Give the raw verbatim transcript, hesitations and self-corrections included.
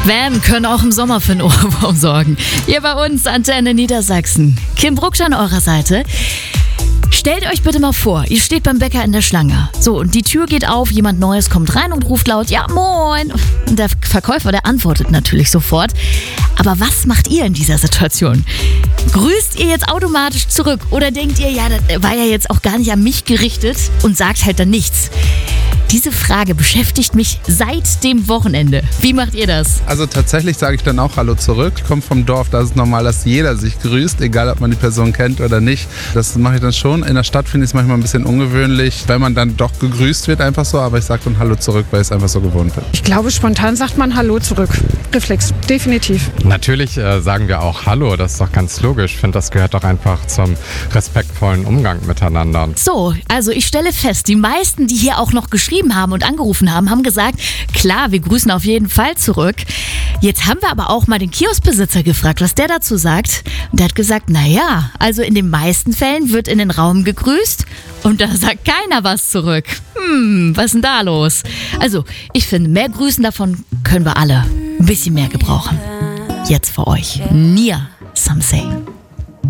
Wham können auch im Sommer für einen Ohrwurm sorgen. Hier bei uns, Antenne Niedersachsen. Kim Brucksch an eurer Seite. Stellt euch bitte mal vor, ihr steht beim Bäcker in der Schlange. So, und die Tür geht auf, jemand Neues kommt rein und ruft laut, ja moin. Und der Verkäufer, der antwortet natürlich sofort. Aber was macht ihr in dieser Situation? Grüßt ihr jetzt automatisch zurück? Oder denkt ihr, ja, das war ja jetzt auch gar nicht an mich gerichtet und sagt halt dann nichts? Diese Frage beschäftigt mich seit dem Wochenende. Wie macht ihr das? Also tatsächlich sage ich dann auch Hallo zurück. Ich komme vom Dorf, da ist es normal, dass jeder sich grüßt, egal ob man die Person kennt oder nicht. Das mache ich dann schon. In der Stadt finde ich es manchmal ein bisschen ungewöhnlich, wenn man dann doch gegrüßt wird, einfach so. Aber ich sage dann Hallo zurück, weil ich es einfach so gewohnt bin. Ich glaube, spontan sagt man Hallo zurück. Reflex, definitiv. Natürlich äh, sagen wir auch Hallo, das ist doch ganz logisch. Ich finde, das gehört doch einfach zum respektvollen Umgang miteinander. So, also ich stelle fest, die meisten, die hier auch noch geschrieben haben und angerufen haben, haben gesagt, klar, wir grüßen auf jeden Fall zurück. Jetzt haben wir aber auch mal den Kioskbesitzer gefragt, was der dazu sagt. Und der hat gesagt, naja, also in den meisten Fällen wird in den Raum gegrüßt und da sagt keiner was zurück. Hm, was ist denn da los? Also, ich finde, mehr Grüßen davon können wir alle ein bisschen mehr gebrauchen. Jetzt für euch, Nia Some Say.